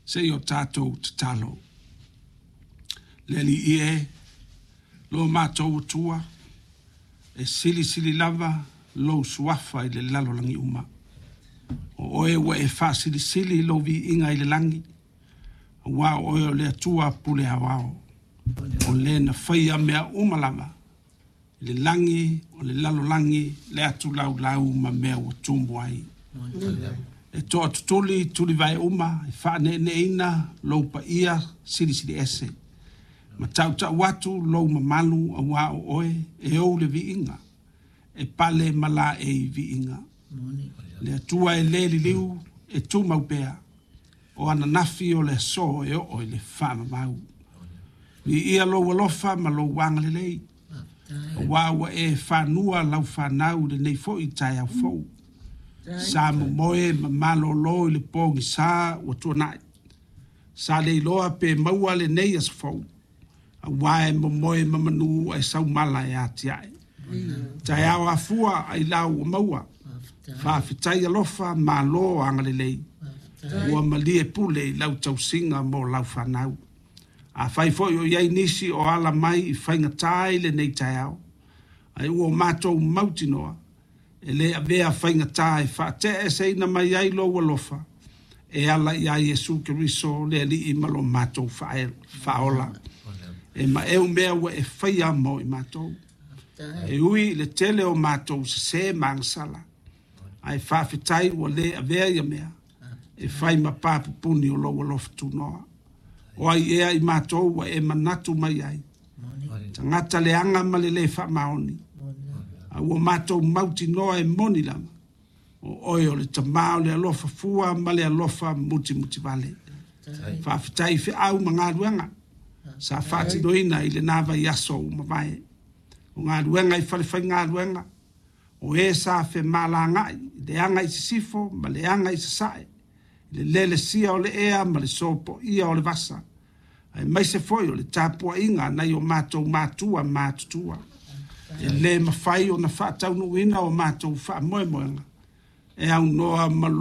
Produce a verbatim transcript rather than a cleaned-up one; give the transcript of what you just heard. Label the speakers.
Speaker 1: se o tātou te talo. Le li ie, lo mātou tua, e sili sili lava, lo suafa i le lalo langi uma. O oe wa e wha sili sili lo vi inga i le langi, wa oe o le atua pule hawao, o le na whaia mea umalama, le langi, o le lalo langi, le atu lau lau ma mea o tumbu ai. E toa tutuli, tuli vai uma, e wha ne ne ina, lo pa ia, sili sili ese. Ma tau tau watu, lo ma malu, a wa o oe, e o le vi inga, e pale mala e i vi inga. Le atua e le li liu, e tu maupea, o ana nafi o le so e o le whama mau. Ni ia lo walofa ma lo wanga le lei. O wawa e whanua lau whanau le nei fo i tai au fo. Sa mo moe ma malo lo i le pongi sa o tua nai. Sa le loa pe maua le nei as fo. A wae mo moe ma manu e sau mala e ati ai. Tai au a fua ai lau o maua. Fa fitai alofa ma lo anga le lei. Ua mali e pule i lau tau singa mo lau whanau. A fai foi o iai nisi o ala mai i whainga tai le nei tai au. Ai ua mātou mauti noa. E le a vea whainga tai wha te e seina mai ai lo walofa. E ala i ai Jesu Keriso le li i malo mātou whaola. E ma eu mea ua e whaia mo i mātou. E ui le tele o mātou se se mangsala. Ai whawhitai ua le a vea ia mea. E whai ma pāpupuni o lo walofa tu noa. O ai ea i mātou wa e manatu mai ai. Tangata le anga ma le le wha maoni. A ua mātou mauti noa e moni lama. O oi o le tamao le alofa fua ma le alofa muti muti vale. Whawhitai whi au ma ngā ruenga. Sa whati doina i le nawa i aso o mawai. O ngā ruenga i whalewhai ngā ruenga. O e sa whi mala ngai. Le anga i sisifo ma le anga i sasae. Le lele sia o le ea ma le sopo ia o le vasa. Ai mai se foi o le tapua inga nai o mātou mātua mātutua. E le mawhai o na whaatau nuina o mātou wha moe moenga. E au noa malo.